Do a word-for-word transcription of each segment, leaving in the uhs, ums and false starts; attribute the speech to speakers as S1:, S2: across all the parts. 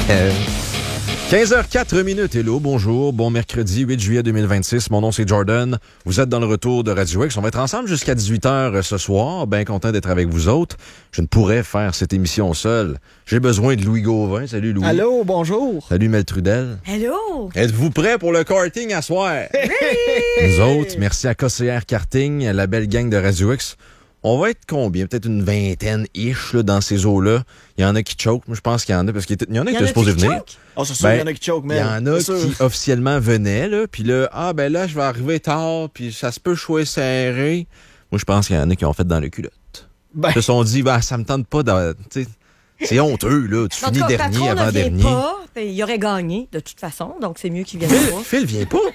S1: quinze heures quatre minutes. Hello, bonjour. Bon mercredi huit juillet deux mille vingt-six. Mon nom, c'est Jordan. Vous êtes dans le retour de Radio X. On va être ensemble jusqu'à dix-huit heures ce soir. Bien content d'être avec vous autres. Je ne pourrais faire cette émission seul. J'ai besoin de Louis Gauvin. Salut, Louis.
S2: Allô, bonjour.
S1: Salut, Mel Trudel.
S3: Hello.
S1: Êtes-vous prêts pour le karting à soir?
S3: Oui.
S1: Nous autres, merci à K C R Karting, la belle gang de Radio X. On va être combien? Peut-être une vingtaine-ish là, dans ces eaux-là. Il y en a qui choke. Moi, je pense qu'il y en a, parce qu'il y en a qui étaient supposés venir.
S2: Oh, c'est sûr, il ben, y en a qui choke, mais.
S1: Il y en a qui officiellement venaient, là. Puis là, ah, ben là, je vais arriver tard, puis ça se peut choisir serré. Moi, je pense qu'il y en a qui ont fait dans le culotte. Ben. Ils se sont dit, ben, ça me tente pas de. T'sais, c'est honteux, là. Tu finis dernier avant dernier.
S3: Pas, il aurait gagné, de toute façon, donc c'est mieux qu'il vienne
S1: Phil,
S3: pas.
S1: Phil vient pas.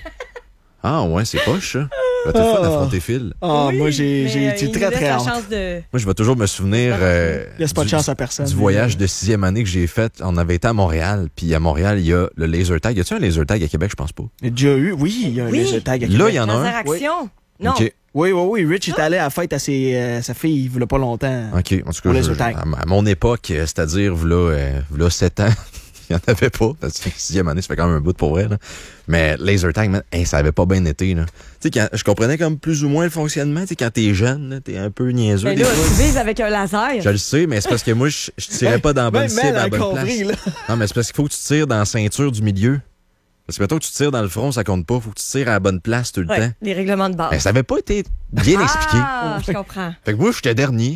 S1: Ah, ouais, c'est poche, ça. Va peut-être faire d'affronter Phil.
S2: Ah, oui, moi, j'ai, j'ai été très, très hâte.
S3: De...
S1: Moi, je vais toujours me souvenir euh,
S2: laisse pas de
S1: du,
S2: chance à personne,
S1: du voyage de sixième année que j'ai fait. On avait été à Montréal, puis à Montréal, il y a le laser tag. Y a-tu un laser tag à Québec? Je pense pas.
S2: Il y a déjà eu, oui, il y a un oui. laser tag à Québec.
S1: Là, il y en a un.
S3: Interaction? Oui. Non.
S1: Okay.
S2: Oui, oui, oui. Rich est allé à la fête à ses, euh, sa fille, il voulait pas longtemps.
S1: OK. En tout cas, je, à, à mon époque, c'est-à-dire, v'là, euh, v'là sept ans, il n'y en avait pas. La sixième année, ça fait quand même un bout pour vrai. Là. Mais laser tag, man, hey, ça avait pas bien été. Là. Tu sais, je comprenais comme plus ou moins le fonctionnement. Tu sais, quand t'es jeune, t'es un peu niaiseux.
S3: Mais là, tu vises avec un laser.
S1: Je le sais, mais c'est parce que moi, je, je tirais pas dans la bonne cible, à la bonne
S2: compris,
S1: place. Là. Non, mais c'est parce qu'il faut que tu tires dans la ceinture du milieu. Parce que mettons que tu tires dans le front, ça compte pas. Faut que tu tires à la bonne place tout le
S3: ouais,
S1: temps.
S3: Les règlements de base.
S1: Mais ça avait pas été bien
S3: ah,
S1: expliqué.
S3: Ah, je comprends.
S1: Fait que moi, j'étais dernier.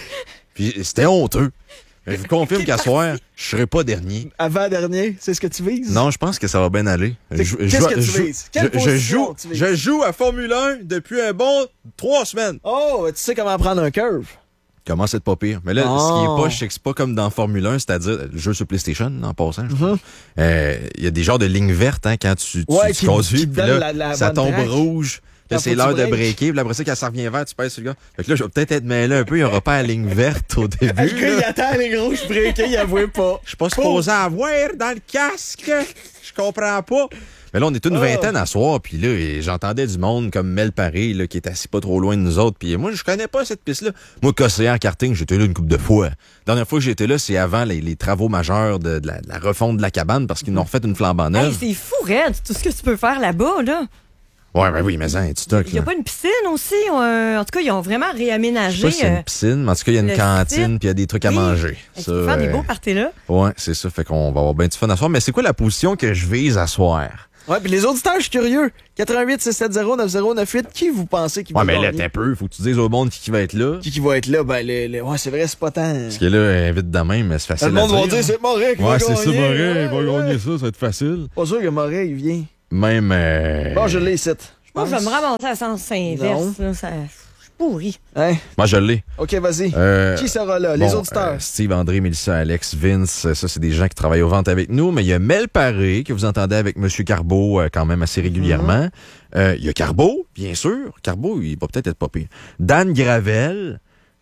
S1: Puis c'était honteux. Je vous confirme qu'à soir, je serai pas dernier.
S2: Avant-dernier, c'est ce que tu vises?
S1: Non, je pense que ça va bien aller.
S2: Je, Qu'est-ce je, que tu
S1: je,
S2: vises? Quelle
S1: je, je, joue,
S2: tu vises?
S1: je joue à Formule un depuis un bon trois semaines.
S2: Oh, tu sais comment prendre un curve?
S1: Comment c'est pas pire. Mais là, oh. ce qui est pas, je sais que c'est pas comme dans Formule un, c'est-à-dire le jeu sur PlayStation, en passant. Il mm-hmm. euh, y a des genres de lignes vertes hein, quand tu, tu,
S2: ouais,
S1: tu conduis, puis là,
S2: la, la
S1: ça tombe
S2: track.
S1: rouge. Là, c'est l'heure de breaker. Puis après ça, quand ça revient vert, tu pèses sur le gars. Fait que là, je vais peut-être être mêlé un peu. Il n'y aura pas la ligne verte au début.
S2: Le gars, il attend la ligne rouge breaker, il avoue pas.
S1: Je suis pas supposé oh. avoir dans le casque. Je comprends pas. Mais là, on est une oh. vingtaine à soir, puis là, j'entendais du monde comme Mel Paré, là, qui est assis pas trop loin de nous autres. Puis moi, je connais pas cette piste-là. Moi, K C R Karting, j'étais là une couple de fois. La dernière fois que j'étais là, c'est avant les, les travaux majeurs de, de, la, de la refonte de la cabane, parce qu'ils nous ont refait une flambant neuve.
S3: Hey, c'est fou, Red, tout ce que tu peux faire là-bas, là.
S1: Ouais, ben oui, mais ça, tu toques.
S3: Il n'y a pas une piscine aussi. Euh, en tout cas, ils ont vraiment réaménagé.
S1: Je sais pas si c'est une piscine, mais en tout cas, il y a une cantine puis il y a des trucs oui. à manger.
S3: Tu peux faire des beaux parties là.
S1: Ouais, c'est ça. Fait qu'on va avoir bien du fun à soir. Mais c'est quoi la position que je vise à soir?
S2: Ouais, puis les auditeurs, je suis curieux. quatre un huit six sept zéro neuf zéro neuf huit, qui vous pensez qui va
S1: ouais, mais
S2: gagner?
S1: là, t'es un peu. Faut que tu dises au monde qui, qui va être là.
S2: Qui qui va être là? Ben, les, les... ouais, c'est vrai, c'est pas tant.
S1: Parce que là, invite demain, mais c'est facile.
S2: Le monde va dire, c'est Moret qui
S1: ouais,
S2: va gagner.
S1: Ouais, c'est ça, Moret, il va gagner ça, ça va être facile.
S2: Pas sûr que Moret, il vient.
S1: Même. Euh...
S2: Bon, je l'ai ici.
S3: Moi, je vais me ramasser à sens inverse. Là, ça... Je suis pourri.
S2: Hein?
S1: Moi, je l'ai.
S2: OK, vas-y.
S1: Euh,
S2: qui sera là? Les
S1: bon,
S2: auditeurs.
S1: Euh, Steve, André, Mélissa, Alex, Vince, ça, c'est des gens qui travaillent aux ventes avec nous. Mais il y a Mel Paré, que vous entendez avec M. Carbeau euh, quand même assez régulièrement. Il mm-hmm. euh, y a Carbeau, bien sûr. Carbeau, il va peut-être être pas pire. Dan Gravel,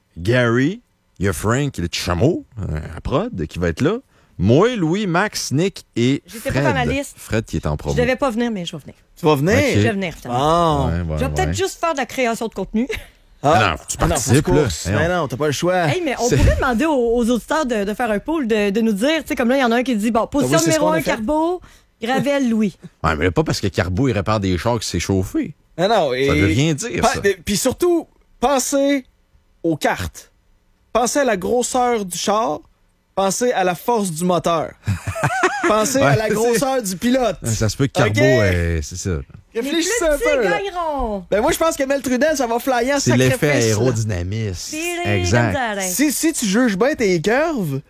S1: Gary, il y a Frank, le petit chameau, euh, à prod, qui va être là. Moi, Louis, Max, Nick et
S3: J'étais
S1: Fred.
S3: pas dans ma liste.
S1: Fred qui est en promo.
S3: Je devais pas venir, mais je vais venir.
S2: Tu vas venir?
S1: Okay.
S3: Je vais venir.
S2: Oh.
S1: Ouais, ouais,
S3: je vais
S1: ouais.
S3: peut-être juste faire de la création de contenu.
S1: Ah, non, tu participes,
S2: ah non,
S1: là.
S2: Mais non, t'as pas le choix.
S3: Hey, mais on c'est... pourrait demander aux, aux auditeurs de, de faire un pool, de, de nous dire, tu sais, comme là, il y en a un qui dit, bon, position
S2: oui,
S3: numéro un, Carbeau, Gravel, Louis.
S1: Ouais, mais là, pas parce que Carbeau, il répare des chars qui s'est chauffé.
S2: Non, non. Et...
S1: Ça veut rien dire,
S2: pa-
S1: ça.
S2: Puis surtout, pensez aux cartes. Pensez à la grosseur du char. Pensez à la force du moteur. Pensez ouais, à la grosseur du pilote.
S1: Ça se peut que Carbeau, okay. euh, c'est ça.
S3: Réfléchissez un peu. Gagneront.
S2: Ben moi, je pense que Mel Trudel, ça va flyer en
S1: c'est
S2: sacrifice.
S1: C'est l'effet aérodynamisme. Exact.
S2: Si, si tu juges bien tes curves,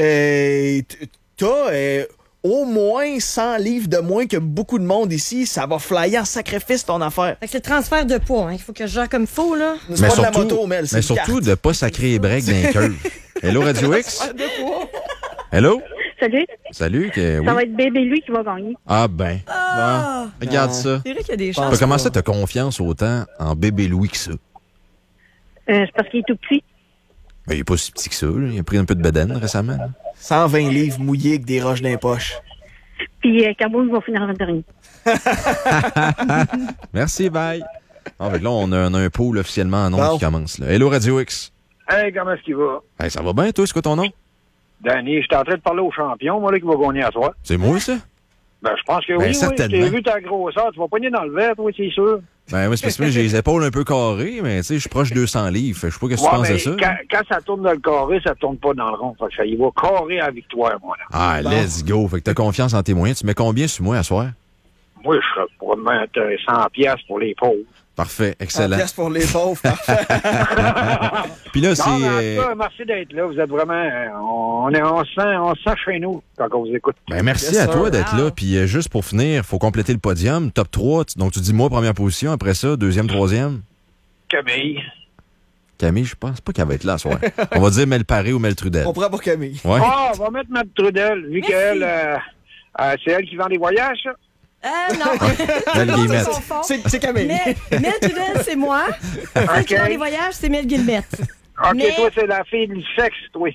S2: euh, t'as euh, au moins cent livres de moins que beaucoup de monde ici. Ça va flyer en sacrifice ton affaire.
S3: Fait que c'est le transfert de poids. Il hein. faut que je gère comme il faut. Là.
S2: C'est mais pas surtout, de la moto, Mel.
S1: Mais surtout de ne pas sacrer les breaks dans les curves. Hello, Radio X. Hello.
S4: Salut.
S1: Salut. Que, oui.
S4: Ça va être Bébé lui qui va gagner.
S1: Ah ben.
S3: Ah,
S1: bon, regarde
S3: ah.
S1: ça.
S3: C'est vrai qu'il y a des
S1: tu
S3: chances.
S1: peux commencer à te confiance autant en Bébé Louis que ça.
S4: Euh, c'est parce qu'il est tout petit.
S1: Ben, il est pas si petit que ça. Là. Il a pris un peu de bedaine récemment. Là.
S2: cent vingt livres mouillés avec des roches dans les poches.
S4: Puis euh, Carbeau, il va finir en dernier.
S1: Merci, bye. Ah, ben là, on a, on a un pool officiellement en nom bon. qui commence. Là. Hello, Radio X.
S5: Hey, comment est-ce qu'il va?
S1: Hey, ça va bien, toi? C'est quoi ton nom?
S5: Danny, j'étais en train de parler au champion, moi, là, qui va gagner à soir.
S1: C'est moi, ça?
S5: Ben, je pense que
S1: Ben,
S5: oui,
S1: certainement.
S5: oui. J'ai vu ta grosseur. Tu vas pogner dans le verre, toi, c'est sûr.
S1: Ben, moi, c'est parce que j'ai les épaules un peu carrées, mais tu sais, je suis proche de deux cents livres. Fait que je sais pas qu'est-ce que tu
S5: Ouais,
S1: penses de
S5: mais
S1: ça.
S5: quand, quand ça tourne dans le carré, ça tourne pas dans le rond. Fait que ça y va carré à la victoire, moi, là.
S1: Ah, let's go. Fait que t'as confiance en tes moyens. Tu mets combien sur moi à soir?
S5: Moi, je serais pour mettre cent piastres pour les pauvres.
S1: Parfait,
S2: cent
S1: excellent.
S2: piastres pour les pauvres, parfait.
S1: Puis là, c'est.
S5: Non, mais en
S1: euh,
S5: tout cas, merci d'être là. Vous êtes vraiment... euh, On, est, on, se sent, on se sent chez nous quand on vous écoute.
S1: Ben, merci
S2: Yes,
S1: à
S2: sir.
S1: toi d'être
S3: Wow.
S1: là. Puis euh, juste pour finir, faut compléter le podium. Top trois. tu- Donc, tu dis moi, première position. Après ça, deuxième, troisième.
S5: Camille.
S1: Camille, je pense pas qu'elle va être là ce soir. On va dire Mel Paré ou Mel Trudel.
S2: On prend pour Camille.
S1: Ouais.
S5: Ah, on va mettre Mme Trudel, vu
S3: Merci.
S5: qu'elle... euh, euh, c'est elle qui vend des voyages, ça?
S3: Euh, non.
S1: Mel
S3: Non,
S1: Guillemette.
S3: c'est son fond.
S2: C'est c'est Camille.
S3: Mais Mel Trudel, c'est moi. Celle qui
S5: OK.
S3: fait les voyages, c'est Mel Guillemette.
S5: OK,
S3: Mais-
S5: toi, c'est la fille du sexe, toi.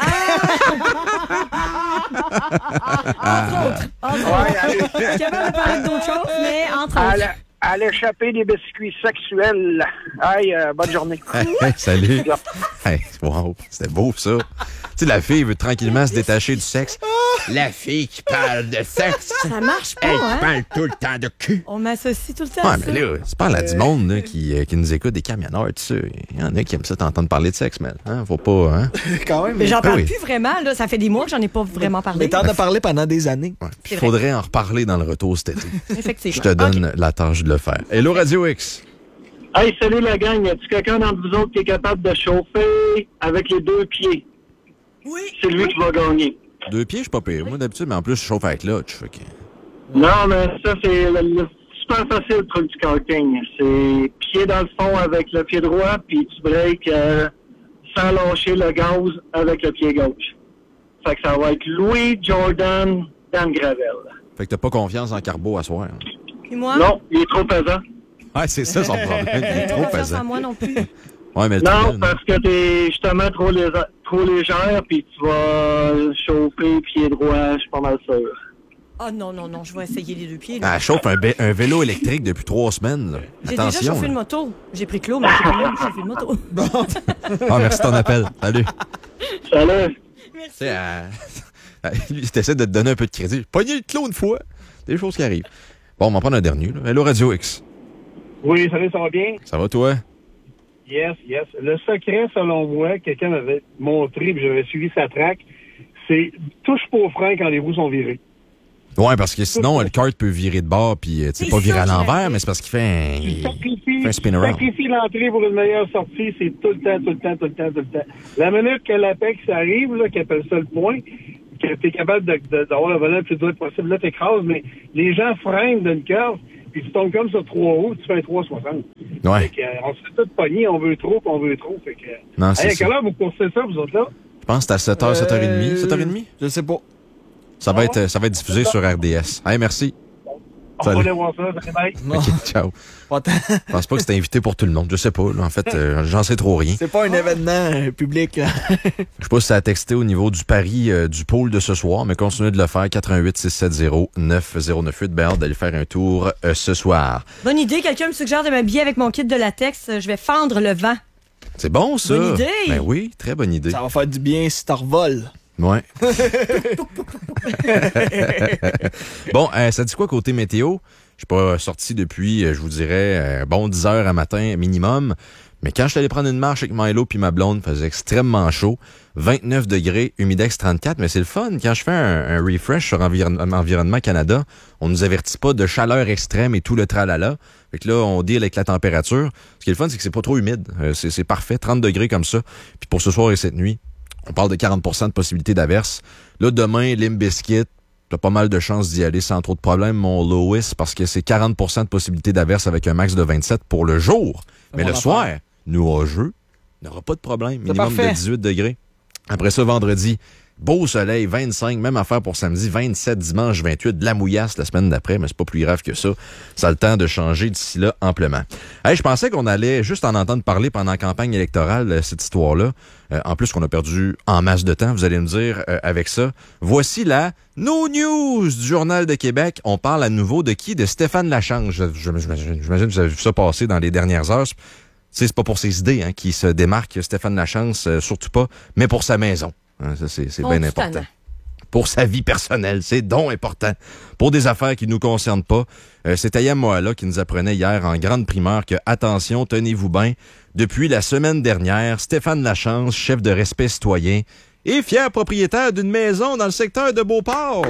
S3: Entre autres. Entre
S5: Ouais,
S3: autres.
S5: elle,
S3: Je suis capable de parler d'autres choses, mais entre autres.
S5: elle, a- elle a échappé des biscuits sexuels. Aïe, euh, bonne journée.
S1: Hey, hey, salut. Hey, wow, c'était beau ça. Tu sais, la fille veut tranquillement se détacher du sexe. La fille qui parle de sexe,
S3: Ça marche pas,
S1: elle
S3: hein?
S1: parle tout le temps de cul.
S3: On m'associe tout le temps à
S1: Ouais,
S3: ça.
S1: mais là, c'est pas là du monde là, qui, euh, qui nous écoute, des camionneurs, tout ça. Il y en a qui aiment ça t'entendre parler de sexe, mais hein, faut pas, hein?
S2: Quand même.
S3: Mais j'en
S1: Ben
S3: parle
S1: oui.
S3: plus vraiment, là. Ça fait des mois que j'en ai pas vraiment parlé.
S2: Mais t'en as parlé pendant des années.
S1: Ouais. Puis
S3: C'est
S1: il
S3: vrai.
S1: faudrait en reparler dans le retour cet été.
S3: Effectivement.
S1: Je te donne la tâche de le faire. Hello Radio X.
S6: Hey, salut la gang. Y a-tu quelqu'un d'entre vous autres qui est capable de chauffer avec les deux pieds?
S3: Oui.
S6: C'est lui qui va gagner.
S1: Deux pieds, je suis pas pire. Moi, d'habitude, mais en plus, je chauffe avec clutch. Fait que...
S6: Non, mais ça, c'est le, le- super facile, le truc du karting. C'est pied dans le fond avec le pied droit, puis tu breaks euh, sans lâcher le gaz avec le pied gauche. Fait que ça va être Louis Jordan Dan Gravel.
S1: Fait que t'as pas confiance en Carbo à soir. hein?
S3: Puis moi?
S6: Non, il est trop pesant.
S1: Ouais, c'est ça son problème. Il est
S3: Pas
S1: trop
S3: confiance
S1: pesant.
S3: en moi non plus.
S1: Ouais, mais le
S6: Non,
S1: Trudel,
S6: parce que t'es justement trop, léger, trop légère, puis tu vas chauffer pied droit, je suis pas mal sûr.
S3: Oh non, non, non, je vais essayer les deux pieds. là.
S1: Ah, elle chauffe un, bé- un vélo électrique depuis trois semaines. là.
S3: J'ai déjà
S1: Attention.
S3: chauffé
S1: là.
S3: une moto. J'ai pris Claude, mais j'ai pas même chauffé une moto.
S1: Ah, merci de ton appel. Salut.
S6: Salut!
S1: Tu sais, elle- lui, t'essaies de te donner un peu de crédit. Pogné le clou une fois. Des choses qui arrivent. Bon, on va en prendre un dernier. Là. Hello Radio X.
S7: Oui, salut, ça va bien?
S1: Ça va, toi?
S7: Yes, yes. Le secret, selon moi, quelqu'un m'avait montré, puis j'avais suivi sa traque, c'est touche pas au frein quand les roues sont virées.
S1: Ouais, parce que sinon, le kart peut virer de bord, puis, euh, tu sais,
S3: C'est
S1: pas virer
S3: ça,
S1: à
S3: je
S1: l'envers,
S3: l'avais.
S1: mais c'est parce qu'il fait un.
S7: Il
S1: il
S7: sacrifie,
S1: fait un spin around.
S7: sacrifie l'entrée pour une meilleure sortie, c'est tout le temps, tout le temps, tout le temps, tout le temps. La minute que l'Apex arrive, là, qui appelle ça le point, que t'es capable de- de- d'avoir le volant le plus droit possible, là, t'écrases, mais les gens freinent d'une curve, puis tu tombes comme sur trois roues, tu fais un trois soixante.
S1: Ouais.
S7: Fait que, euh, on se fait tout pogner, on veut trop, puis on veut trop. Fait que,
S1: Non,
S7: hey,
S1: c'est
S7: à
S1: ça.
S7: quelle heure vous coursez ça, vous autres, là?
S1: Je pense que c'est à sept heures, sept heures trente. sept heures trente?
S2: Je sais pas.
S1: Ça va être, ça va être diffusé sur R D S. Hey, merci.
S7: On
S1: Salut.
S7: va aller voir ça, ça bye.
S2: Non,
S1: OK, ciao.
S2: pas tant.
S1: Je pense pas que c'était invité pour tout le monde. Je sais pas. Là. En fait, euh, j'en sais trop rien.
S2: C'est pas un événement euh, public, là.
S1: Je sais pas si ça a texté au niveau du pari euh, du pôle de ce soir, mais continuez de le faire. quatre un huit, six sept zéro, neuf zéro neuf huit. Ben, hâte d'aller faire un tour euh, ce soir.
S3: Bonne idée. Quelqu'un me suggère de m'habiller avec mon kit de latex. Je vais fendre le vent.
S1: C'est bon, ça.
S3: Bonne idée.
S1: Ben oui, très bonne idée.
S2: Ça va faire du bien si t'en revoles.
S1: Ouais. Bon, euh, ça dit quoi côté météo? Je suis pas sorti depuis, euh, je vous dirais, euh, bon dix heures à matin minimum. Mais quand je suis allé prendre une marche avec Milo puis ma blonde, il faisait extrêmement chaud. vingt-neuf degrés, humidex trente-quatre. Mais c'est le fun. Quand je fais un, un refresh sur Environ- Environnement Canada, on nous avertit pas de chaleur extrême et tout le tralala. Fait que là, on deal avec la température. Ce qui est le fun, c'est que c'est pas trop humide. Euh, c'est, c'est parfait, trente degrés comme ça. Puis pour ce soir et cette nuit, on parle de quarante pour cent de possibilité d'averse. Là, demain, Limp Bizkit, t'as pas mal de chances d'y aller sans trop de problème, mon Lois, parce que c'est quarante pour cent de possibilité d'averse avec un max de vingt-sept pour le jour. Mais
S2: Bon
S1: le
S2: affaire.
S1: soir, nuageux, n'aura pas de problème.
S2: C'est
S1: Minimum
S2: parfait.
S1: de dix-huit degrés. Après ça, vendredi, beau soleil, vingt-cinq, même affaire pour samedi, vingt-sept, dimanche, vingt-huit, de la mouillasse la semaine d'après, mais c'est pas plus grave que ça. Ça a le temps de changer d'ici là amplement. Hey, je pensais qu'on allait juste en entendre parler pendant la campagne électorale, euh, cette histoire-là. Euh, en plus qu'on a perdu en masse de temps, vous allez me dire euh, avec ça. Voici la No News du Journal de Québec. On parle à nouveau de qui? De Stéphane Lachange. Je- je- J'imagine j'imagine que vous avez vu ça passer dans les dernières heures. C'est c'est pas pour ses idées hein, qui se démarque Stéphane Lachance, euh, surtout pas, mais pour sa maison. Hein, ça, c'est, c'est
S3: Oh,
S1: bien
S3: du
S1: important.
S3: tannant.
S1: Pour sa vie personnelle, c'est donc important. Pour des affaires qui nous concernent pas, euh, c'est Ayam Moala qui nous apprenait hier en grande primeur que, attention, tenez-vous bien, depuis la semaine dernière, Stéphane Lachance, chef de Respect citoyen, est fier propriétaire d'une maison dans le secteur de Beauport.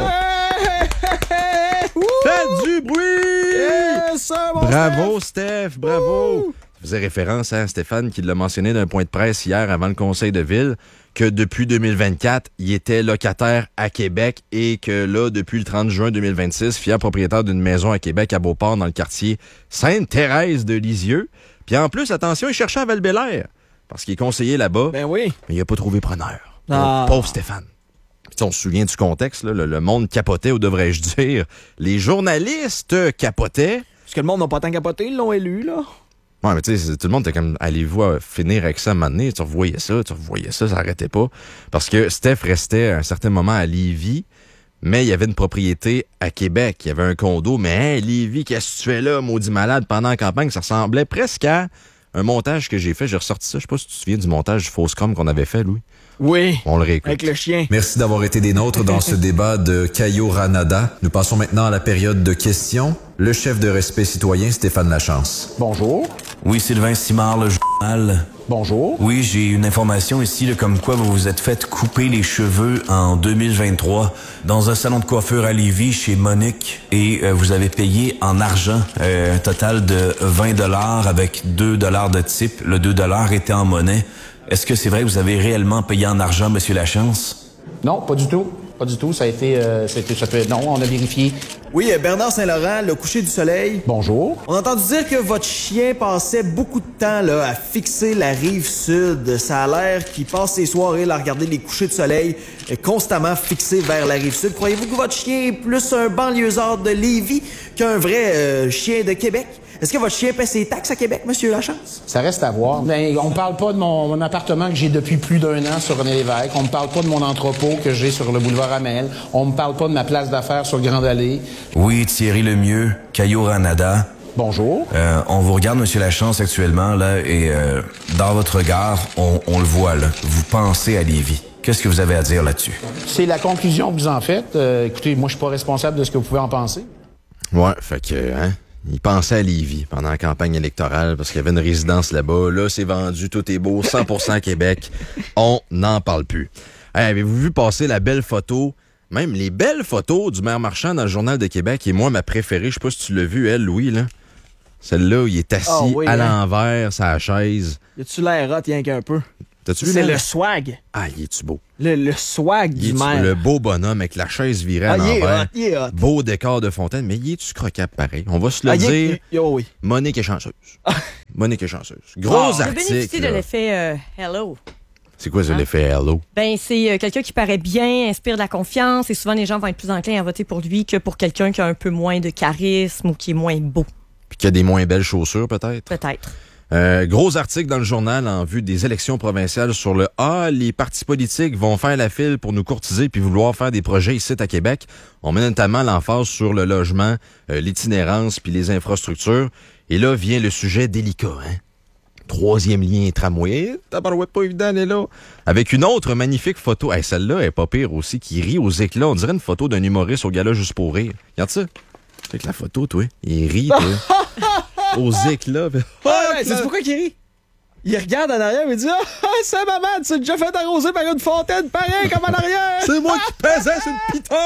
S1: Faites du bruit!
S2: Yes, sir, mon
S1: Bravo, Steph, bravo! Ça faisait référence à Stéphane qui l'a mentionné d'un point de presse hier avant le conseil de ville, que depuis deux mille vingt-quatre, il était locataire à Québec et que là, depuis le trente juin deux mille vingt-six, fier propriétaire d'une maison à Québec, à Beauport, dans le quartier Sainte-Thérèse de Lisieux. Puis en plus, attention, il cherchait à Val-Bélair parce qu'il est conseiller là-bas,
S2: Ben oui.
S1: mais il n'a pas trouvé preneur.
S2: Ah.
S1: Pauvre Stéphane. Puis on se souvient du contexte, là, le, le monde capotait, ou devrais-je dire, les journalistes capotaient.
S2: Parce que le monde n'a pas tant capoté, ils l'ont élu, là.
S1: Ouais, mais tu sais, tout le monde était comme, allez-vous à finir avec ça à un moment donné? Tu revoyais ça, tu revoyais ça, ça n'arrêtait pas. Parce que Steph restait à un certain moment à Lévis, mais il y avait une propriété à Québec. Il y avait un condo, mais hey, Lévis, qu'est-ce que tu fais là, maudit malade, pendant la campagne? Ça ressemblait presque à un montage que j'ai fait. J'ai ressorti ça. Je sais pas si tu te souviens du montage du fausse com qu'on avait fait, Louis.
S2: Oui.
S1: On le réécoute.
S2: Avec le chien.
S8: Merci d'avoir été des nôtres dans ce débat de Cayo Ranada. Nous passons maintenant à la période de questions. Le chef de Respect citoyen, Stéphane Lachance.
S9: Bonjour.
S10: Oui, Sylvain Simard, le journal.
S9: Bonjour.
S10: Oui, j'ai une information ici, là, comme quoi vous vous êtes fait couper les cheveux en deux mille vingt-trois dans un salon de coiffure à Lévis chez Monique et euh, vous avez payé en argent euh, un total de vingt dollars avec deux dollars de type. Le deux dollars était en monnaie. Est-ce que c'est vrai que vous avez réellement payé en argent, Monsieur Lachance?
S9: Non, pas du tout. Pas du tout. Ça a été... Euh, ça a été ça fait, non, on a vérifié.
S2: Oui, euh, Bernard Saint-Laurent, le coucher du soleil.
S9: Bonjour.
S2: On a entendu dire que votre chien passait beaucoup de temps là, à fixer la rive sud. Ça a l'air qu'il passe ses soirées là, à regarder les couchers de soleil euh, constamment fixés vers la rive sud. Croyez-vous que votre chien est plus un banlieusard de Lévis qu'un vrai euh, chien de Québec? Est-ce que votre chien paie ses taxes à Québec, Monsieur Lachance?
S9: Ça reste à voir. Ben, on parle pas de mon, mon appartement que j'ai depuis plus d'un an sur René Lévesque. On me parle pas de mon entrepôt que j'ai sur le boulevard Amel. On me parle pas de ma place d'affaires sur Grande Allée.
S10: Oui, Thierry Lemieux, Cayo Ranada.
S9: Bonjour.
S10: Euh, on vous regarde, Monsieur Lachance, actuellement, là, et euh, dans votre regard, on, on le voit, là. Vous pensez à Lévis. Qu'est-ce que vous avez à dire là-dessus?
S9: C'est la conclusion que vous en faites. Euh, écoutez, moi, je suis pas responsable de ce que vous pouvez en penser.
S1: Ouais, fait que, hein, il pensait à Lévis pendant la campagne électorale parce qu'il y avait une résidence là-bas. Là, c'est vendu, tout est beau, cent pour cent Québec. On n'en parle plus. Hey, avez-vous vu passer la belle photo, même les belles photos du maire Marchand dans le Journal de Québec? Et moi, ma préférée, je sais pas si tu l'as vue, elle, Louis, là. Celle-là où il est assis
S2: oh, oui,
S1: à
S2: hein?
S1: l'envers, sa chaise.
S2: Y a-tu l'air hot, rien qu'un peu?
S1: T'as-tu vu,
S2: C'est
S1: là?
S2: le swag.
S1: Ah, il est-tu beau?
S2: Le, le swag
S1: Il
S2: du
S1: est-tu
S2: maire.
S1: le beau bonhomme avec la chaise virée à
S2: Ah, il est
S1: l'envers?
S2: hot, il est hot.
S1: Beau décor de fontaine, mais il est-tu croquable pareil? On va se le
S2: Ah, il est-
S1: dire.
S2: il- oh oui.
S1: Monique est chanceuse. Monique est chanceuse. Gros
S3: J'ai
S1: article.
S3: bénéficié de
S1: là.
S3: l'effet euh, Hello.
S1: C'est quoi ça,
S3: Hein?
S1: l'effet Hello?
S3: Ben, c'est euh, quelqu'un qui paraît bien, inspire de la confiance, et souvent les gens vont être plus enclins à voter pour lui que pour quelqu'un qui a un peu moins de charisme ou qui est moins beau,
S1: Puis qu'il y a des moins belles chaussures, peut-être?
S3: peut-être.
S1: Euh, gros article dans le journal en vue des élections provinciales sur le « Ah, les partis politiques vont faire la file pour nous courtiser puis vouloir faire des projets ici à Québec ». On met notamment l'emphase sur le logement, euh, l'itinérance puis les infrastructures. Et là vient le sujet délicat, hein? Troisième lien tramway. Tabarouette, pas évident, elle est là. Avec une autre magnifique photo. Hey, celle-là est pas pire aussi, qui rit aux éclats. On dirait une photo d'un humoriste au gala juste pour rire. Regarde ça. Avec la photo, toi. Il rit, toi. Aux éclats.
S2: Ouais, ouais, c'est pourquoi qu'il rit? Il regarde en arrière et il dit « Ah, c'est maman, tu t'es déjà fait arroser par une fontaine pareil comme en arrière! »
S1: C'est moi qui pesais sur le piton!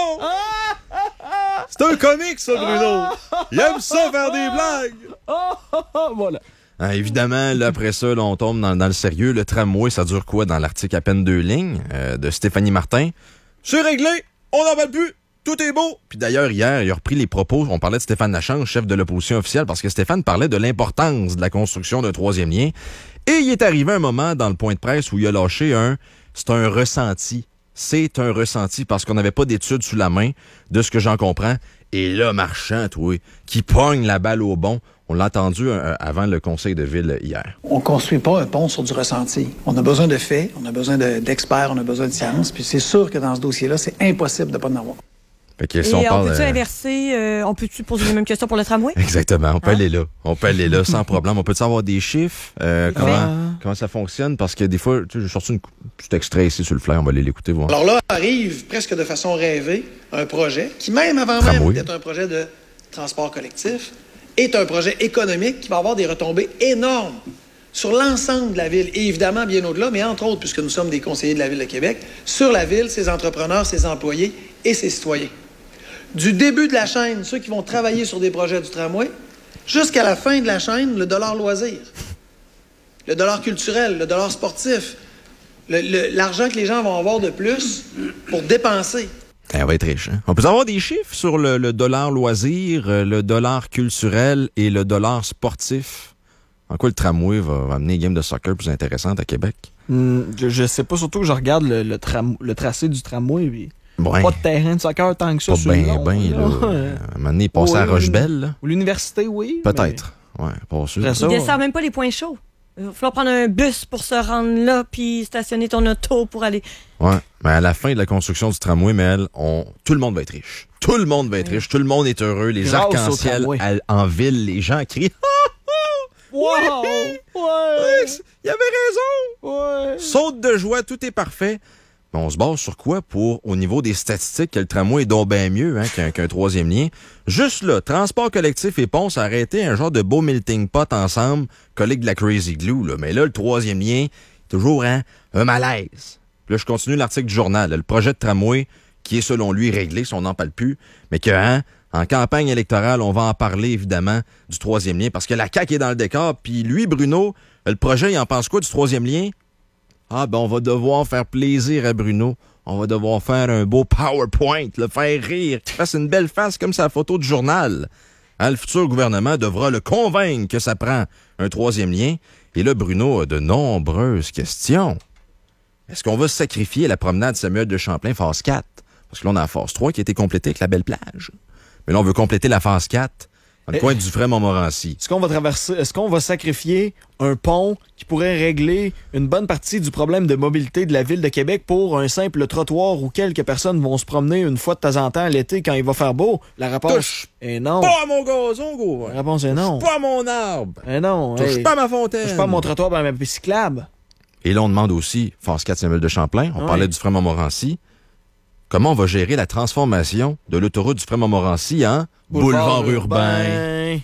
S1: C'est un comique, ça, Bruno! Il aime ça faire des blagues!
S2: Voilà.
S1: Hein, évidemment, là, après ça, là, on tombe dans, dans le sérieux. Le tramway, ça dure quoi dans l'article à peine deux lignes euh, de Stéphanie Martin? C'est réglé! On n'en parle plus! Tout est beau! Puis d'ailleurs, hier, il a repris les propos. On parlait de Stéphane Lachance, chef de l'opposition officielle, parce que Stéphane parlait de l'importance de la construction d'un troisième lien. Et il est arrivé un moment dans le point de presse où il a lâché un « c'est un ressenti ». C'est un ressenti parce qu'on n'avait pas d'études sous la main, de ce que j'en comprends. Et là, Marchand, toi, qui pogne la balle au bon. On l'a entendu euh, avant le conseil de ville hier.
S11: On ne construit pas un pont sur du ressenti. On a besoin de faits, on a besoin de, d'experts, on a besoin de science. Puis c'est sûr que dans ce dossier-là, c'est impossible de ne pas en avoir.
S1: Fait que si
S3: Et
S1: on
S3: on,
S1: parle,
S3: peut-tu
S1: euh,
S3: inverser, euh, on peut-tu poser les mêmes questions pour le tramway?
S1: Exactement, on peut
S3: Hein?
S1: aller là. On peut aller là sans problème. On peut savoir des chiffres, euh, comment,
S12: Ah.
S1: comment ça fonctionne, parce que des fois, tu sais, j'ai sorti un petit extrait ici sur le flair, on va aller l'écouter, voir.
S11: Alors là, arrive presque de façon rêvée un projet qui, même avant
S1: Tramway.
S11: même d'être un projet de transport collectif, est un projet économique qui va avoir des retombées énormes sur l'ensemble de la ville et évidemment bien au-delà, mais entre autres, puisque nous sommes des conseillers de la Ville de Québec, sur la ville, ses entrepreneurs, ses employés et ses citoyens. Du début de la chaîne, ceux qui vont travailler sur des projets du tramway, jusqu'à la fin de la chaîne, le dollar loisir, le dollar culturel, le dollar sportif, le- le- l'argent que les gens vont avoir de plus pour dépenser.
S1: Elle va être riche. Hein? On peut avoir des chiffres sur le, le dollar loisir, euh, le dollar culturel et le dollar sportif. En quoi le tramway va, va amener une game de soccer plus intéressante à Québec?
S12: Hmm, je, je sais pas, surtout que je regarde le, le, tram, le tracé du tramway. Puis
S1: Ouais.
S12: pas de terrain de soccer tant que ça.
S1: Pas
S12: sur le
S1: bien,
S12: long,
S1: bien.
S12: là.
S1: Là.
S12: Ouais.
S1: À un moment donné, il passait
S12: Oui,
S1: à
S12: oui,
S1: Rochebelle. là.
S12: Ou l'université, oui.
S1: Peut-être. Ouais, pas sûr.
S12: Après ça,
S3: Ils desservent même pas les points chauds. Il va falloir prendre un bus pour se rendre là, puis stationner ton auto pour aller.
S1: Ouais. Mais à la fin de la construction du tramway, mais elle, on... tout le monde va être riche. Tout le monde va être riche. Tout le monde est heureux. Les
S12: Grâce au
S1: arcs-en-ciel
S12: tramway.
S1: à- en ville, les gens crient.
S12: Wow! Ouais!
S1: Il avait raison!
S12: Ouais!
S1: Saute de joie, tout est parfait. Mais on se base sur quoi pour, au niveau des statistiques, que le tramway est donc bien mieux hein, qu'un, qu'un troisième lien? Juste là, transport collectif et pont, ça aurait été un genre de beau melting pot ensemble, collègue de la Crazy Glue. Là. Mais là, le troisième lien, toujours hein, un malaise. Puis là, je continue l'article du journal. Là, le projet de tramway, qui est selon lui réglé, si on n'en parle plus, mais que, hein, en campagne électorale, on va en parler évidemment du troisième lien, parce que la C A Q est dans le décor. Puis lui, Bruno, le projet, il en pense quoi du troisième lien? Ah, ben, on va devoir faire plaisir à Bruno. On va devoir faire un beau PowerPoint, le faire rire, qu'il fasse une belle face comme sa photo de journal. Hein, le futur gouvernement devra le convaincre que ça prend un troisième lien. Et là, Bruno a de nombreuses questions. Est-ce qu'on va sacrifier la promenade Samuel de Champlain, phase quatre? Parce que là, on a la phase trois qui a été complétée avec la belle plage. Mais là, on veut compléter la phase quatre dans le
S12: Et-
S1: coin du Dufresne-Montmorency.
S12: Est-ce qu'on va traverser, est-ce qu'on va sacrifier un pont qui pourrait régler une bonne partie du problème de mobilité de la ville de Québec pour un simple trottoir où quelques personnes vont se promener une fois de temps en temps l'été quand il va faire beau? La réponse
S1: Touche
S12: est non.
S1: Pas à mon gazon, gros!
S12: La réponse est non.
S1: Touche pas à mon arbre!
S12: Eh non.
S1: Touche
S12: hey,
S1: pas à ma fontaine!
S12: touche pas à mon trottoir dans ma piste cyclable.
S1: Et là, on demande aussi, phase quatre Samuel de Champlain, on
S12: Ouais.
S1: parlait du Dufresne-Montmorency, comment on va gérer la transformation de l'autoroute du Dufresne-Montmorency en boulevard, urbain.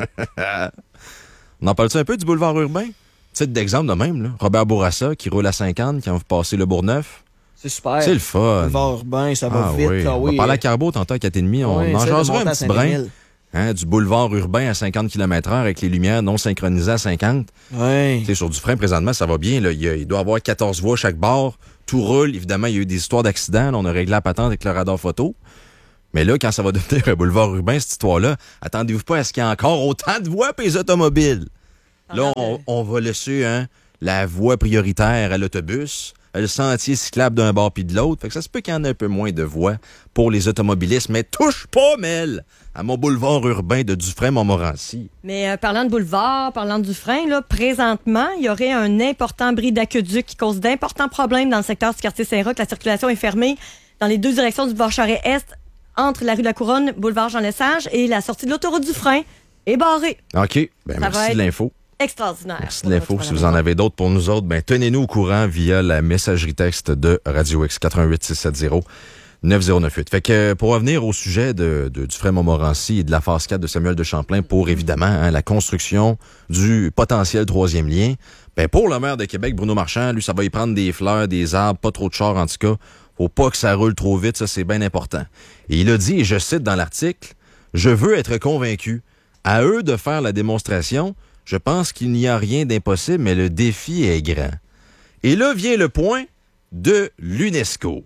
S1: On en parle-tu un peu du boulevard urbain? Titre d'exemple de même, là. Robert Bourassa qui roule à cinquante quand vous passez le Bourgneuf.
S12: C'est super.
S1: C'est le fun.
S12: Boulevard urbain, ça va
S1: Ah
S12: vite.
S1: oui.
S12: Ah
S1: On
S12: oui.
S1: va parler à Carbo tantôt à quatre et demi. On
S12: Oui,
S1: en
S12: essaie de
S1: jasera
S12: monter
S1: un
S12: à
S1: petit brin.
S12: Saint-Émile.
S1: Hein, du boulevard urbain à cinquante kilomètres heure avec les lumières non synchronisées à cinquante.
S12: Oui.
S1: Tu sais, sur Dufresne, présentement, ça va bien. Là. Il, y a- il doit y avoir quatorze voies chaque bord. Tout roule. Évidemment, il y a eu des histoires d'accidents. Là, on a réglé la patente avec le radar photo. Mais là, quand ça va devenir un boulevard urbain, cette histoire-là, attendez-vous pas à ce qu'il y ait encore autant de voies pour les automobiles. Là, on, on va laisser hein, la voie prioritaire à l'autobus, le sentier cyclable d'un bord puis de l'autre. Fait que ça se peut qu'il y en ait un peu moins de voies pour les automobilistes. Mais touche pas, Mel, à mon boulevard urbain de Dufresne-Montmorency.
S3: Mais euh, parlant de boulevard, parlant du frein, là, présentement, il y aurait un important bris d'aqueduc qui cause d'importants problèmes dans le secteur du quartier Saint-Roch. La circulation est fermée dans les deux directions du boulevard Charest-Est, entre la rue de la Couronne, boulevard Jean-Lesage, et la sortie de l'autoroute du frein est barrée.
S1: OK. Ben,
S3: Ça va
S1: merci
S3: être
S1: de l'info.
S3: Extraordinaire.
S1: Merci de l'info. Si vous en avez d'autres pour nous autres, ben, tenez-nous au courant via la messagerie texte de Radio X quatre un huit six sept zéro neuf zéro neuf huit. Fait que pour revenir au sujet de, de, du Dufresne-Montmorency et de la phase quatre de Samuel de Champlain pour évidemment hein, la construction du potentiel troisième lien, ben, pour le maire de Québec, Bruno Marchand, lui, ça va y prendre des fleurs, des arbres, pas trop de chars en tout cas. Faut pas que ça roule trop vite, ça c'est bien important. Et il a dit, et je cite dans l'article, « Je veux être convaincu. À eux de faire la démonstration. Je pense qu'il n'y a rien d'impossible, mais le défi est grand. » Et là vient le point de l'UNESCO.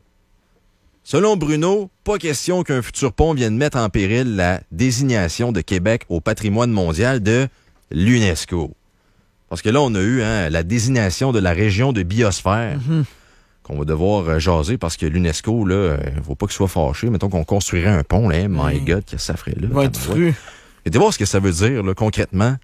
S1: Selon Bruno, pas question qu'un futur pont vienne mettre en péril la désignation de Québec au patrimoine mondial de l'UNESCO. Parce que là, on a eu hein, la désignation de la région de biosphère mm-hmm. qu'on va devoir euh, jaser parce que l'UNESCO, là, euh, faut pas qu'il soit fâché. Mettons qu'on construirait un pont, là, hey, my God, qu'est-ce que ça ferait là?
S12: Il va être fru.
S1: Et de voir ce que ça veut dire là, concrètement.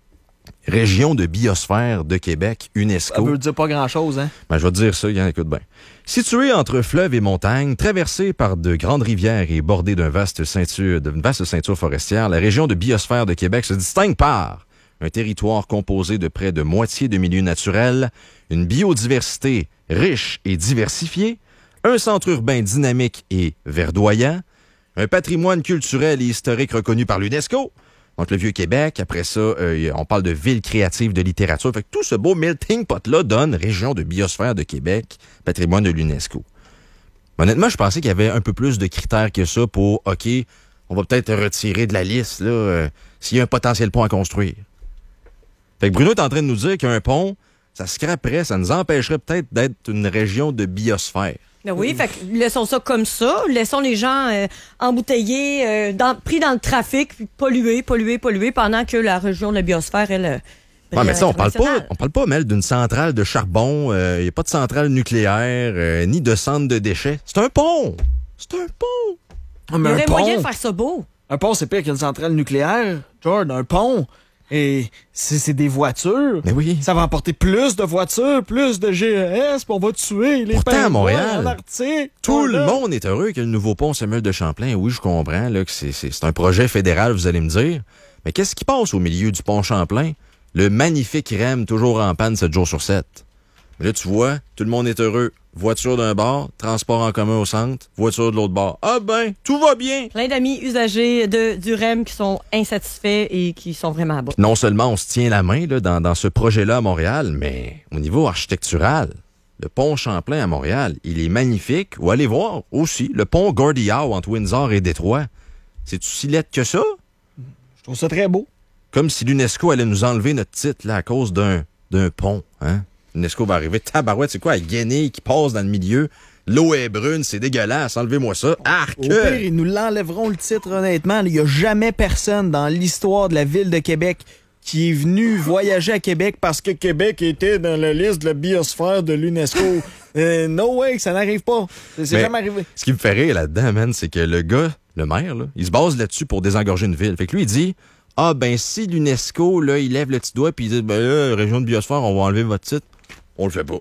S1: Région de biosphère de Québec, UNESCO.
S12: Ça veut dire pas grand-chose, hein?
S1: Ben, je vais te dire ça, Yann, écoute bien. Située entre fleuves et montagnes, traversée par de grandes rivières et bordée d'une vaste ceinture, d'une vaste ceinture forestière, la région de biosphère de Québec se distingue par un territoire composé de près de moitié de milieux naturels, une biodiversité riche et diversifiée, un centre urbain dynamique et verdoyant, un patrimoine culturel et historique reconnu par l'UNESCO. Donc, le Vieux-Québec, après ça, euh, on parle de ville créative, de littérature. Fait que tout ce beau melting pot-là donne région de biosphère de Québec, patrimoine de l'UNESCO. Honnêtement, je pensais qu'il y avait un peu plus de critères que ça pour, OK, on va peut-être retirer de la liste, là, euh, s'il y a un potentiel pont à construire. Fait que Bruno est en train de nous dire qu'un pont, ça scraperait, ça nous empêcherait peut-être d'être une région de biosphère.
S3: Ben oui, fait que laissons ça comme ça. Laissons les gens euh, embouteillés, euh, dans, pris dans le trafic, puis pollués, pollués, pollués, pendant que la région de la biosphère, elle... Euh,
S1: ouais, mais ça, on parle pas, on parle pas, Mel, d'une centrale de charbon. Il euh, n'y a pas de centrale nucléaire, euh, ni de centre de déchets. C'est un pont! C'est un pont!
S3: Il y aurait moyen de faire ça beau.
S12: Un pont, c'est pire qu'une centrale nucléaire. George, un pont... Et c'est, c'est des voitures.
S1: Mais oui.
S12: Ça va emporter plus de voitures, plus de G E S, puis on va tuer les
S1: Pourtant, à Montréal,
S12: en Arctique.
S1: Tout le monde est heureux que le nouveau pont Samuel de Champlain. Oui, je comprends là, que c'est, c'est, c'est un projet fédéral, vous allez me dire. Mais qu'est-ce qui passe au milieu du pont Champlain? Le magnifique R E M, toujours en panne sept jours sur sept. Mais là, tu vois, tout le monde est heureux. Voiture d'un bord, transport en commun au centre, voiture de l'autre bord. Ah ben, tout va bien!
S3: Plein d'amis usagers de, du R E M qui sont insatisfaits et qui sont vraiment à bas.
S1: Non seulement on se tient la main là, dans, dans ce projet-là à Montréal, mais au niveau architectural, le pont Champlain à Montréal, il est magnifique. Ou allez voir aussi le pont Gordie Howe entre Windsor et Détroit. C'est-tu si laid que ça?
S12: Je trouve ça très beau.
S1: Comme si l'UNESCO allait nous enlever notre titre là, à cause d'un, d'un pont, hein? L'UNESCO va arriver, tabarouette, c'est quoi, la guenille qui passe dans le milieu? L'eau est brune, c'est dégueulasse, enlevez-moi ça. Arc!
S12: Au pire, ils nous l'enlèveront le titre, honnêtement. Il n'y a jamais personne dans l'histoire de la ville de Québec qui est venu voyager à Québec parce que Québec était dans la liste de la biosphère de l'UNESCO. euh, no way, ça n'arrive pas. C'est, c'est jamais arrivé.
S1: Ce qui me fait rire là-dedans, man, c'est que le gars, le maire, là, il se base là-dessus pour désengorger une ville. Fait que lui, il dit... Ah, ben, si l'UNESCO, là, il lève le petit doigt puis il dit, ben là, région de biosphère, on va enlever votre titre. On le fait pas.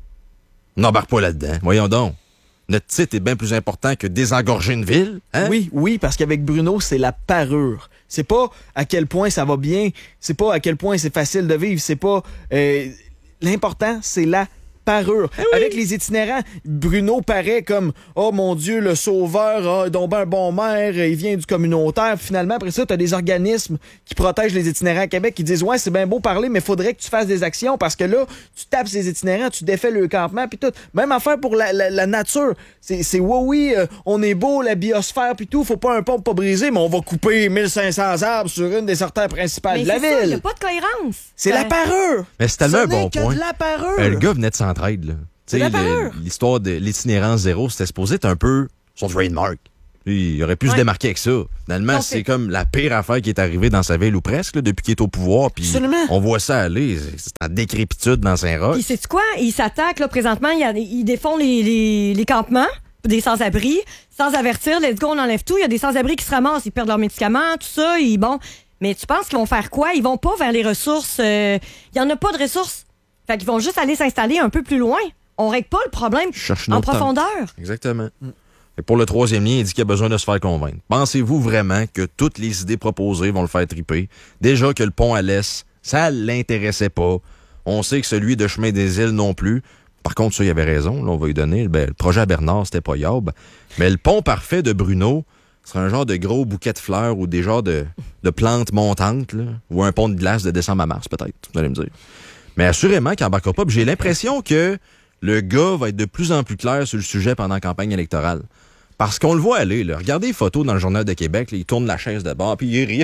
S1: On n'embarque pas là-dedans. Voyons donc. Notre titre est bien plus important que désengorger une ville, hein?
S12: Oui, oui, parce qu'avec Bruno, c'est la parure. C'est pas à quel point ça va bien, c'est pas à quel point c'est facile de vivre, c'est pas... Euh, l'important, c'est la parure. Eh oui. Avec les itinérants, Bruno paraît comme « Oh mon Dieu, le sauveur, oh, donc ben un bon maire, il vient du communautaire. » Finalement, après ça, t'as des organismes qui protègent les itinérants à Québec qui disent « Ouais, c'est bien beau parler, mais faudrait que tu fasses des actions parce que là, tu tapes ces itinérants, tu défais le campement, puis tout. » Même affaire pour la, la, la nature. C'est, c'est oui, oui, euh, on est beau, la biosphère, puis tout, faut pas un pont pour pas briser, mais on va couper mille cinq cents arbres sur une des sorties principales
S3: mais
S12: de la ville.
S3: Il n'y a pas de cohérence.
S12: C'est
S3: ben...
S12: la parure.
S1: Mais c'est tellement
S12: ça
S1: un bon
S12: que
S1: point.
S12: De la parure.
S1: Ben, le gars venait de Centraide, là.
S3: C'est la
S1: le, l'histoire de l'itinérance zéro, c'était supposé être un peu son trademark. Il aurait pu ouais. se démarquer avec ça. Finalement, non, c'est, c'est comme la pire affaire qui est arrivée dans sa ville, ou presque, là, depuis qu'il est au pouvoir. Puis on voit ça aller. C'est en décrépitude dans Saint-Roch.
S3: Puis c'est quoi? Il s'attaque, là, présentement. Ils défont les, les, les campements, des sans-abri, sans avertir. Let's go, on enlève tout. Il y a des sans-abri qui se ramassent. Ils perdent leurs médicaments, tout ça. Ils, bon. Mais tu penses qu'ils vont faire quoi? Ils vont pas vers les ressources. Il euh, y en a pas de ressources. Fait qu'ils vont juste aller s'installer un peu plus loin. On règle pas le problème en profondeur.
S1: Temps. Exactement. Mm. Et pour le troisième lien, il dit qu'il y a besoin de se faire convaincre. Pensez-vous vraiment que toutes les idées proposées vont le faire triper? Déjà que le pont à l'Est, ça l'intéressait pas. On sait que celui de Chemin des Îles non plus. Par contre, ça, il avait raison. Là, on va lui donner. Ben, le projet à Bernard, c'était pas yob. Mais le pont parfait de Bruno, c'est un genre de gros bouquet de fleurs ou des genres de, de plantes montantes, là, ou un pont de glace de décembre à mars, peut-être, vous allez me dire. Mais assurément qu'il n'embarquera pas. J'ai l'impression que le gars va être de plus en plus clair sur le sujet pendant la campagne électorale. Parce qu'on le voit aller, là. Regardez les photos dans le Journal de Québec, là, il tourne la chaise de bord, puis il rit.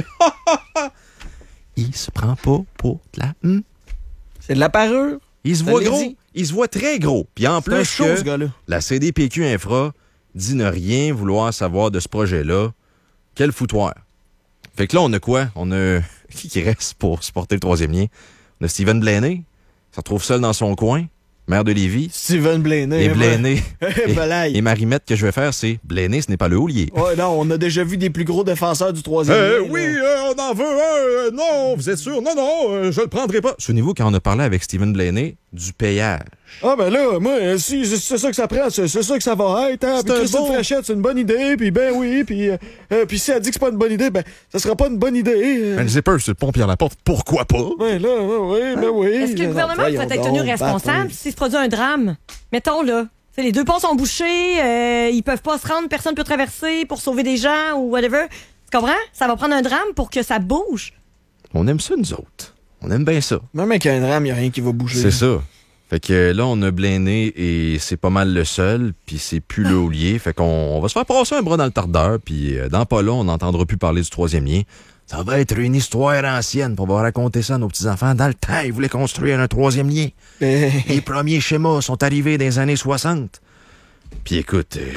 S1: Il se prend pas pour de la... Hmm.
S12: C'est de la parure.
S1: Il se voit gros. Dit. Il se voit très gros. Puis en c'est plus
S12: chaud,
S1: que
S12: ce gars-là.
S1: La C D P Q Infra dit ne rien vouloir savoir de ce projet-là. Quel foutoir. Fait que là, on a quoi? On a... Qui qui reste pour supporter le troisième lien? On a Steven Blaney. Il se retrouve seul dans son coin. maire de Lévis.
S12: Steven Blaney.
S1: Et Blaney.
S12: et,
S1: et ma rimette que je vais faire, c'est Blaney, ce n'est pas le Ollier.
S12: Ouais, non, on a déjà vu des plus gros défenseurs du troisième
S1: euh,
S12: lien.
S1: Oui, euh, on en veut un. Euh, non, vous êtes sûr? Non, non, euh, je le prendrai pas. Souvenez-vous, quand on a parlé avec Steven Blaney, du payage.
S12: Ah, ben là, moi, si c'est ça que ça prend, c'est, c'est ça que ça va être. Hein? Puis Christine bon... Fréchette, c'est une bonne idée, puis ben oui, puis euh, puis si elle dit que c'est pas une bonne idée, ben ça sera pas une bonne idée. Euh...
S1: Ben, le zipper sur le pont Pierre-Laporte, pourquoi pas?
S12: Ben là, oui, ben oui.
S3: Est-ce que le gouvernement peut être tenu responsable s'il se produit un drame? Mettons, là, t'sais, les deux ponts sont bouchés, euh, ils peuvent pas se rendre, personne peut traverser pour sauver des gens ou whatever. Tu comprends? Ça va prendre un drame pour que ça bouge.
S1: On aime ça, nous autres. On aime bien ça.
S12: Même avec un drame, il n'y a rien qui va bouger.
S1: C'est ça. Fait que là, on a Blaney et c'est pas mal le seul, puis c'est plus le Ollier. Fait qu'on on va se faire passer un bras dans le tardeur, puis dans pas là, on n'entendra plus parler du troisième lien. Ça va être une histoire ancienne, pour on va raconter ça à nos petits-enfants. Dans le temps, ils voulaient construire un troisième lien. Les premiers schémas sont arrivés dans les années soixante. Puis écoute, euh,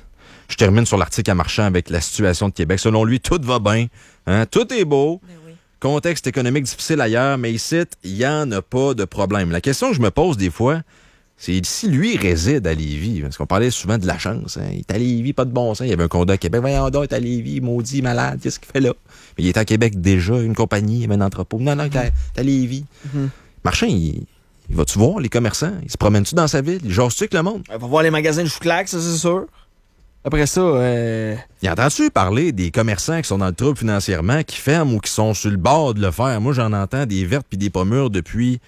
S1: je termine sur l'article à Marchand avec la situation de Québec. Selon lui, tout va bien, hein, tout est beau. Ben oui. Contexte économique difficile ailleurs, mais ici, il n'y en a pas de problème. La question que je me pose des fois, c'est si lui réside à Lévis, parce qu'on parlait souvent de la chance. Hein. Il est à Lévis, pas de bon sens. Il y avait un condo à Québec. Voyons donc, il est à Lévis, maudit, malade, qu'est-ce qu'il fait là? Mais il est à Québec déjà, une compagnie, il y avait un entrepôt. Non, non, il est à, à Lévis. Mm-hmm. Marchand, il, il va-tu voir les commerçants? Il se promène-tu dans sa ville? Il jase-tu avec le monde?
S12: Il va voir les magasins de chou-clac, ça, c'est sûr. Après ça, euh...
S1: il entend-tu parler des commerçants qui sont dans le trouble financièrement, qui ferment ou qui sont sur le bord de le faire? Moi, j'en entends des vertes puis des pommures depuis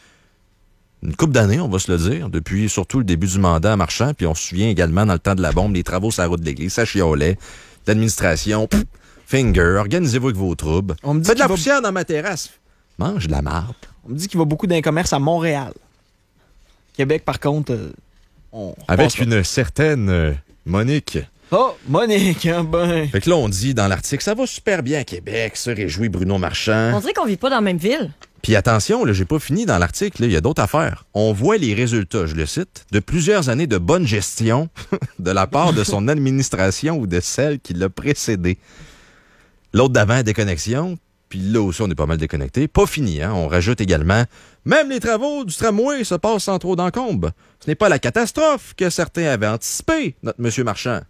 S1: une couple d'années, on va se le dire, depuis surtout le début du mandat à Marchand, puis on se souvient également dans le temps de la bombe, les travaux sur la route de l'église, ça chiolait, l'administration, pff, finger, organisez-vous avec vos troubles. On me dit Faites de la va... poussière dans ma terrasse. Mange de la marde.
S12: On me dit qu'il va beaucoup d'un commerce à Montréal. Québec, par contre, euh, on
S1: avec une certaine euh, Monique.
S12: Oh, Monique, hein, ben.
S1: Fait que là, on dit dans l'article, ça va super bien à Québec, se réjouit Bruno Marchand.
S3: On dirait qu'on vit pas dans la même ville.
S1: Puis attention, là, j'ai pas fini dans l'article, il y a d'autres affaires. On voit les résultats, je le cite, de plusieurs années de bonne gestion de la part de son administration ou de celle qui l'a précédé. L'autre d'avant, déconnexion, puis là aussi, on est pas mal déconnecté. Pas fini, hein. On rajoute également, même les travaux du tramway se passent sans trop d'encombre. Ce n'est pas la catastrophe que certains avaient anticipé, notre monsieur Marchand.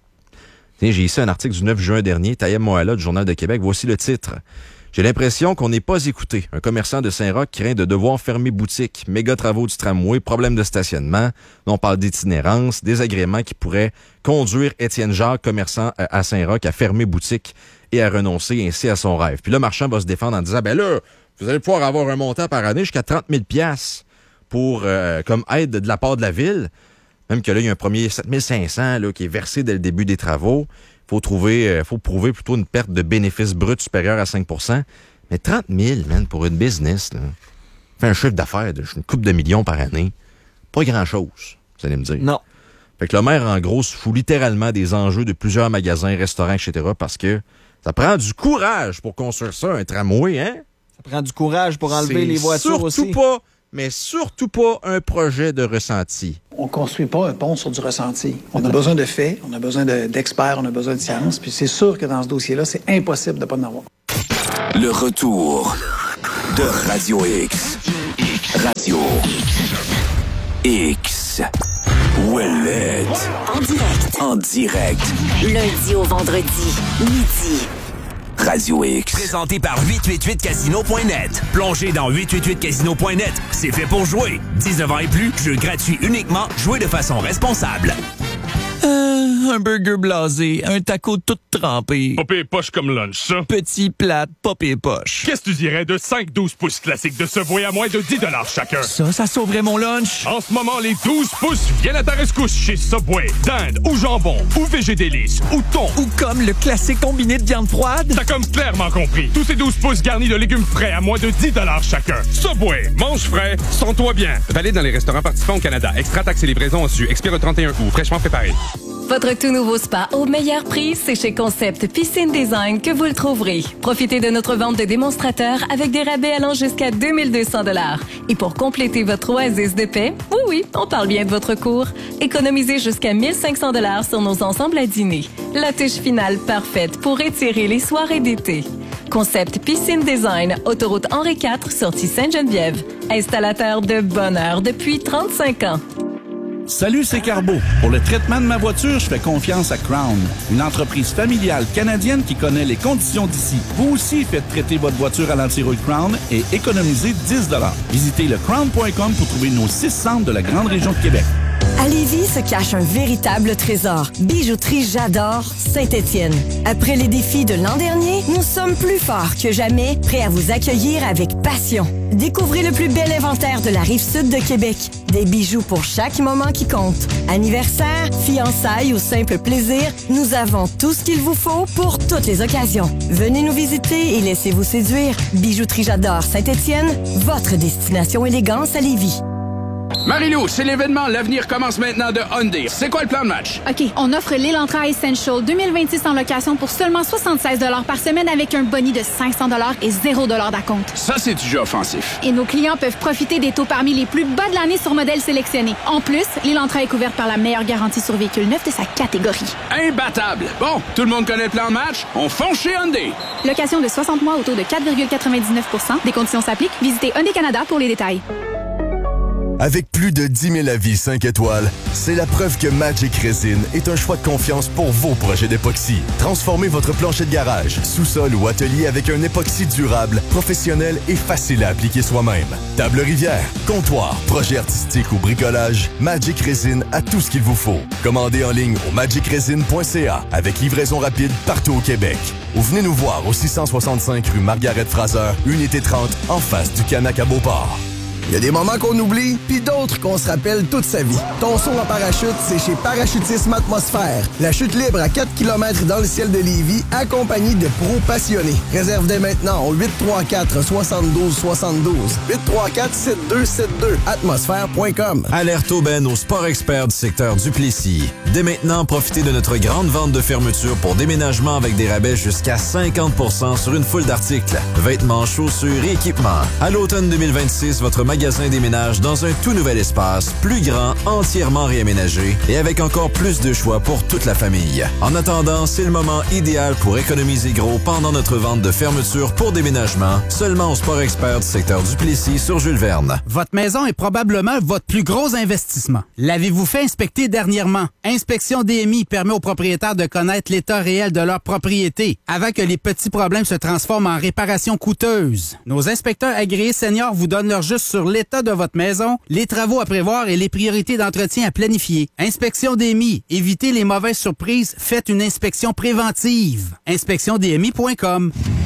S1: Tiens, j'ai ici un article du neuf juin dernier, Taïeb Moala du Journal de Québec. Voici le titre. J'ai l'impression qu'on n'est pas écouté. Un commerçant de Saint-Roch craint de devoir fermer boutique. Méga travaux du tramway, problème de stationnement. On parle d'itinérance, désagréments qui pourraient conduire Étienne Jacques, commerçant à Saint-Roch, à fermer boutique et à renoncer ainsi à son rêve. Puis là, Marchand va se défendre en disant, ben là, vous allez pouvoir avoir un montant par année jusqu'à trente mille dollars pour, euh, comme aide de la part de la ville. Même que là, il y a un premier sept mille cinq cents là, qui est versé dès le début des travaux. Il faut trouver, euh, faut prouver plutôt une perte de bénéfice brut supérieure à cinq pour cent. Mais trente mille, man, pour une business, là, fait un chiffre d'affaires de une couple de millions par année. Pas grand-chose, vous allez me dire.
S12: Non.
S1: Fait que le maire, en gros, se fout littéralement des enjeux de plusieurs magasins, restaurants, et cetera parce que ça prend du courage pour construire ça, un tramway, hein?
S12: Ça prend du courage pour enlever
S1: C'est
S12: les voitures aussi.
S1: Surtout pas... mais surtout pas un projet de ressenti.
S11: On ne construit pas un pont sur du ressenti. On a besoin de faits, on a besoin de, d'experts, on a besoin de science, puis c'est sûr que dans ce dossier-là, c'est impossible de ne pas en avoir.
S13: Le retour de Radio X. Radio X. Ouellette.
S14: En direct.
S13: En direct.
S14: Lundi au vendredi, midi.
S13: Radio X.
S15: Présenté par huit cent quatre-vingt-huit casino point net. Plongez dans huit cent quatre-vingt-huit casino point net. C'est fait pour jouer. dix-neuf ans et plus, jeu gratuit uniquement, jouez de façon responsable.
S16: Euh, un burger blasé, un taco tout trempé.
S17: Popé poche comme lunch, ça.
S16: Petit plat, popé poche.
S17: Qu'est-ce que tu dirais de cinq douze pouces classiques de Subway à moins de dix dollars chacun?
S16: Ça, ça sauverait mon lunch.
S17: En ce moment, les douze pouces viennent à ta rescousse chez Subway. Dinde ou jambon ou végé délice ou thon.
S16: Ou comme le classique combiné de viande froide.
S17: T'as comme clairement compris. Tous ces douze pouces garnis de légumes frais à moins de dix dollars chacun. Subway, mange frais, sens-toi bien.
S18: Valide dans les restaurants participants au Canada. Extra taxes et livraison en su. Expire le trente et un août. Fraîchement préparé.
S19: Votre tout nouveau spa au meilleur prix, c'est chez Concept Piscine Design que vous le trouverez. Profitez de notre vente de démonstrateurs avec des rabais allant jusqu'à deux mille deux cents dollars. Et pour compléter votre oasis de paix, oui, oui, on parle bien de votre cours, économisez jusqu'à mille cinq cents dollars sur nos ensembles à dîner. La touche finale parfaite pour étirer les soirées d'été. Concept Piscine Design, autoroute Henri quatre, sortie Sainte-Geneviève. Installateur de bonheur depuis trente-cinq ans.
S20: Salut, c'est Carbo. Pour le traitement de ma voiture, je fais confiance à Crown, une entreprise familiale canadienne qui connaît les conditions d'ici. Vous aussi faites traiter votre voiture à l'antirouille Crown et économisez dix dollars. Visitez le crown point com pour trouver nos six centres de la grande région de Québec.
S21: À Lévis se cache un véritable trésor. Bijouterie J'adore Saint-Étienne. Après les défis de l'an dernier, nous sommes plus forts que jamais, prêts à vous accueillir avec passion. Découvrez le plus bel inventaire de la Rive-Sud de Québec. Des bijoux pour chaque moment qui compte. Anniversaire, fiançailles ou simple plaisir, nous avons tout ce qu'il vous faut pour toutes les occasions. Venez nous visiter et laissez-vous séduire. Bijouterie J'adore Saint-Étienne, votre destination élégance à Lévis.
S22: Marilou, c'est l'événement. L'avenir commence maintenant de Hyundai. C'est quoi le plan de match?
S23: OK, on offre l'Elantra Essential deux mille vingt-six en location pour seulement soixante-seize dollars par semaine avec un boni de cinq cents dollars et zéro dollar d'acompte.
S22: Ça, c'est du jeu offensif.
S23: Et nos clients peuvent profiter des taux parmi les plus bas de l'année sur modèles sélectionnés. En plus, l'Elantra est couverte par la meilleure garantie sur véhicule neuf de sa catégorie.
S22: Imbattable! Bon, tout le monde connaît le plan de match? On fonce chez Hyundai!
S23: Location de soixante mois au taux de quatre virgule quatre-vingt-dix-neuf pour cent. Des conditions s'appliquent. Visitez Hyundai Canada pour les détails.
S24: Avec plus de dix mille avis cinq étoiles, c'est la preuve que Magic Resin est un choix de confiance pour vos projets d'époxy. Transformez votre plancher de garage, sous-sol ou atelier avec un époxy durable, professionnel et facile à appliquer soi-même. Table rivière, comptoir, projet artistique ou bricolage, Magic Resin a tout ce qu'il vous faut. Commandez en ligne au magic resin point c a avec livraison rapide partout au Québec. Ou venez nous voir au six cent soixante-cinq rue Margaret-Fraser, unité trente, en face du Canac à Beauport.
S25: Il y a des moments qu'on oublie, puis d'autres qu'on se rappelle toute sa vie. Ton saut en parachute, c'est chez Parachutisme Atmosphère. La chute libre à quatre kilomètres dans le ciel de Lévis, accompagnée de pros passionnés. Réserve dès maintenant au huit trois quatre, six deux six deux. huit trois quatre, sept deux sept deux. atmosphère point com.
S8: Alerte aubaine au Sport Expert du secteur Duplessis. Dès maintenant, profitez de notre grande vente de fermeture pour déménagement avec des rabais jusqu'à cinquante pour cent sur une foule d'articles. Vêtements, chaussures et équipements. À l'automne deux mille vingt-six, votre magasin magasin déménage dans un tout nouvel espace, plus grand, entièrement réaménagé et avec encore plus de choix pour toute la famille. En attendant, c'est le moment idéal pour économiser gros pendant notre vente de fermeture pour déménagement, seulement au Sport Expert du secteur Duplessis sur Jules Verne.
S26: Votre maison est probablement votre plus gros investissement. L'avez-vous fait inspecter dernièrement? Inspection D M I permet aux propriétaires de connaître l'état réel de leur propriété avant que les petits problèmes se transforment en réparations coûteuses. Nos inspecteurs agréés seniors vous donnent leur juste sur l'état de votre maison, les travaux à prévoir et les priorités d'entretien à planifier. Inspection D M I. Évitez les mauvaises surprises. Faites une inspection préventive. inspection d m i point com.